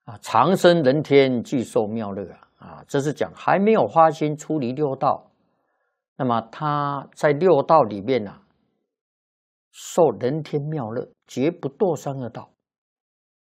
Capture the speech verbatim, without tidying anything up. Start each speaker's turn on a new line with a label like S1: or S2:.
S1: 啊，长生人天，具受妙乐啊啊，这是讲还没有发心出离六道，那么他在六道里面啊，受人天妙乐，绝不堕三恶道。